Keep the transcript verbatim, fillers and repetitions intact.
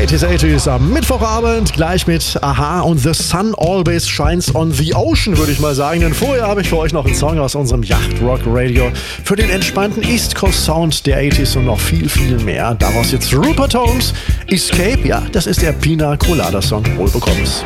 neunziger achtzig am Mittwochabend, gleich mit Aha und The Sun Always Shines on the Ocean, würde ich mal sagen. Denn vorher habe ich für euch noch einen Song aus unserem Yacht Rock Radio für den entspannten East Coast Sound der achtziger und noch viel, viel mehr. Daraus jetzt Rupert Holmes, Escape, ja, das ist der Pina Colada Song. Wohl bekommens.